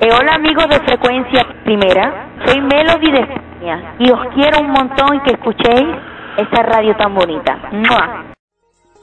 Hola amigos de Frecuencia Primera, soy Melody de España y os quiero un montón y que escuchéis esta radio tan bonita. ¡Mua!